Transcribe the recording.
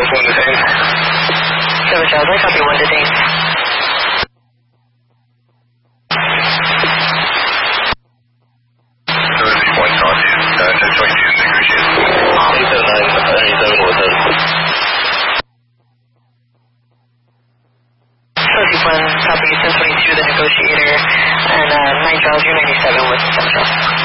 1 detained. Service Charlie, copy 1 detained. Service point Charlie, 1022 negotiation. 879 Hotel. Service 1, copy 1022 the negotiator, and 9 Charles, you're 97 with Central.